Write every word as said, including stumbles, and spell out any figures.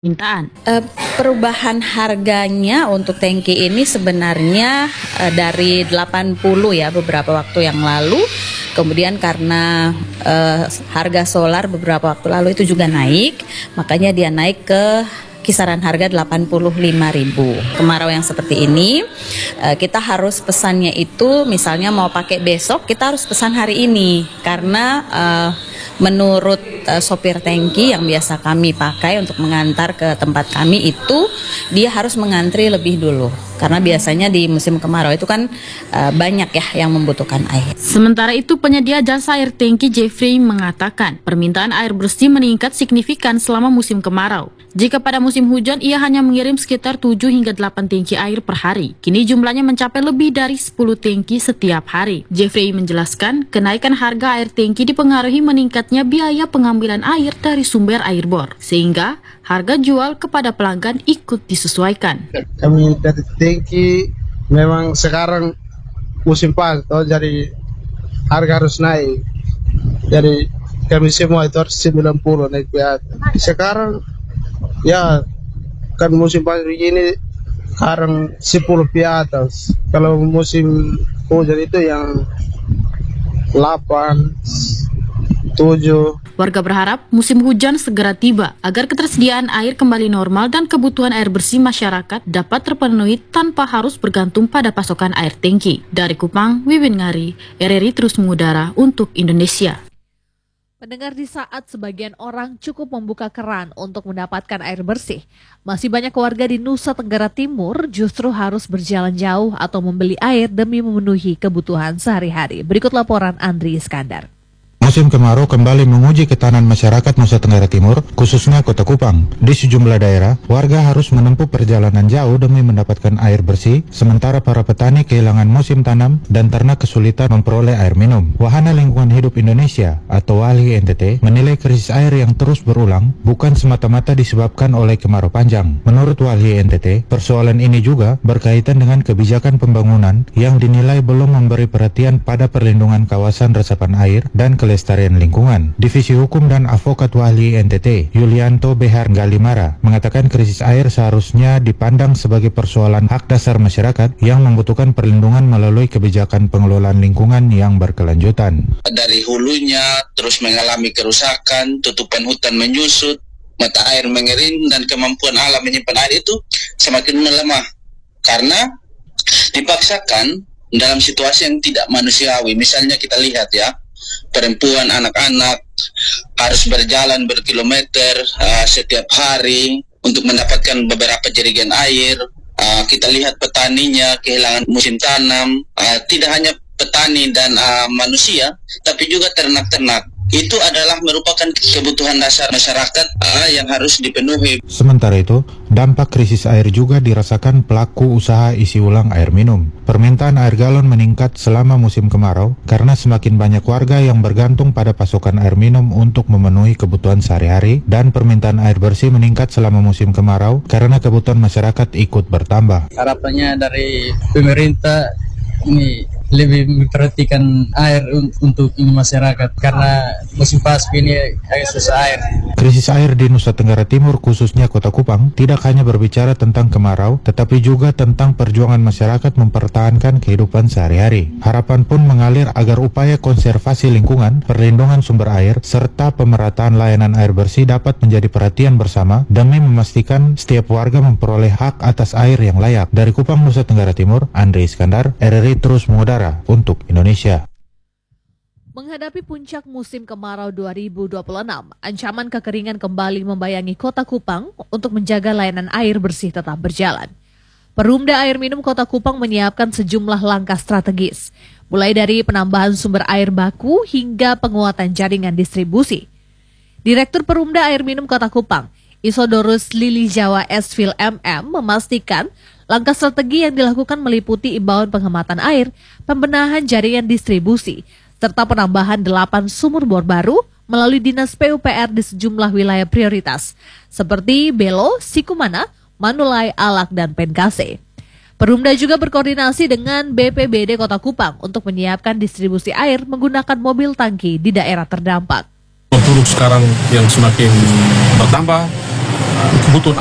permintaan. Uh, perubahan harganya untuk tangki ini sebenarnya uh, dari delapan puluh ya beberapa waktu yang lalu. Kemudian karena uh, harga solar beberapa waktu lalu itu juga naik, makanya dia naik ke kisaran harga delapan puluh lima ribu. Kemarau yang seperti ini, uh, kita harus pesannya itu misalnya mau pakai besok, kita harus pesan hari ini. Karena uh, menurut uh, sopir tangki yang biasa kami pakai untuk mengantar ke tempat kami itu, dia harus mengantri lebih dulu. Karena biasanya di musim kemarau itu kan uh, banyak ya yang membutuhkan air. Sementara itu penyedia jasa air tangki Jeffrey mengatakan permintaan air bersih meningkat signifikan selama musim kemarau. Jika pada musim hujan ia hanya mengirim sekitar tujuh hingga delapan tangki air per hari. Kini jumlahnya mencapai lebih dari sepuluh tangki setiap hari. Jeffrey menjelaskan kenaikan harga air tangki dipengaruhi meningkatnya biaya pengambilan air dari sumber air bor. Sehingga harga jual kepada pelanggan ikut disesuaikan. Kami dari tangki memang sekarang musim pas, oh, jadi harga harus naik. Jadi kami semua itu harus sembilan puluh naik ke atas. Sekarang ya kan musim pas begini sekarang sepuluh ke atas. Kalau musim hujan itu yang delapan, tujuh. Warga berharap musim hujan segera tiba agar ketersediaan air kembali normal dan kebutuhan air bersih masyarakat dapat terpenuhi tanpa harus bergantung pada pasokan air tangki. Dari Kupang, Wiwin Ngari, R R I terus mengudara untuk Indonesia. Pendengar, di saat sebagian orang cukup membuka keran untuk mendapatkan air bersih, masih banyak warga di Nusa Tenggara Timur justru harus berjalan jauh atau membeli air demi memenuhi kebutuhan sehari-hari. Berikut laporan Andri Iskandar. Musim kemarau kembali menguji ketahanan masyarakat Nusa Tenggara Timur, khususnya Kota Kupang. Di sejumlah daerah, warga harus menempuh perjalanan jauh demi mendapatkan air bersih, sementara para petani kehilangan musim tanam dan ternak kesulitan memperoleh air minum. Wahana Lingkungan Hidup Indonesia atau WALHI N T T menilai krisis air yang terus berulang bukan semata-mata disebabkan oleh kemarau panjang. Menurut WALHI N T T, persoalan ini juga berkaitan dengan kebijakan pembangunan yang dinilai belum memberi perhatian pada perlindungan kawasan resapan air dan kelestarian lingkungan. Divisi Hukum dan Advokat WALHI N T T, Yulianto Behar Galimara, mengatakan krisis air seharusnya dipandang sebagai persoalan hak dasar masyarakat yang membutuhkan perlindungan melalui kebijakan pengelolaan lingkungan yang berkelanjutan. Dari hulunya terus mengalami kerusakan, tutupan hutan menyusut, mata air mengering, dan kemampuan alam menyimpan air itu semakin melemah karena dipaksakan dalam situasi yang tidak manusiawi. Misalnya kita lihat ya, perempuan, anak-anak harus berjalan berkilometer uh, setiap hari untuk mendapatkan beberapa jerigen air. Uh, kita lihat petaninya kehilangan musim tanam. Uh, tidak hanya petani dan uh, manusia, tapi juga ternak-ternak. Itu adalah merupakan kebutuhan dasar masyarakat uh, yang harus dipenuhi. Sementara itu, dampak krisis air juga dirasakan pelaku usaha isi ulang air minum. Permintaan air galon meningkat selama musim kemarau karena semakin banyak warga yang bergantung pada pasokan air minum untuk memenuhi kebutuhan sehari-hari, dan permintaan air bersih meningkat selama musim kemarau karena kebutuhan masyarakat ikut bertambah. Harapannya dari pemerintah ini lebih memperhatikan air untuk ini masyarakat karena musim pas ini agak susah air. Krisis air di Nusa Tenggara Timur khususnya Kota Kupang tidak hanya berbicara tentang kemarau, tetapi juga tentang perjuangan masyarakat mempertahankan kehidupan sehari-hari. Harapan pun mengalir agar upaya konservasi lingkungan, perlindungan sumber air, serta pemerataan layanan air bersih dapat menjadi perhatian bersama demi memastikan setiap warga memperoleh hak atas air yang layak. Dari Kupang, Nusa Tenggara Timur, Andri Iskandar, R R I terus mengudara untuk Indonesia. Menghadapi puncak musim kemarau dua ribu dua puluh enam, ancaman kekeringan kembali membayangi Kota Kupang. Untuk menjaga layanan air bersih tetap berjalan, Perumda Air Minum Kota Kupang menyiapkan sejumlah langkah strategis, mulai dari penambahan sumber air baku hingga penguatan jaringan distribusi. Direktur Perumda Air Minum Kota Kupang, Isodorus Lili Jawa Esfil M M, memastikan langkah strategi yang dilakukan meliputi imbauan penghematan air, pembenahan jaringan distribusi, serta penambahan delapan sumur bor baru melalui Dinas P U P R di sejumlah wilayah prioritas, seperti Belo, Sikumana, Manulai, Alak, dan Penkase. Perumda juga berkoordinasi dengan B P B D Kota Kupang untuk menyiapkan distribusi air menggunakan mobil tangki di daerah terdampak. Penduduk sekarang yang semakin bertambah, kebutuhan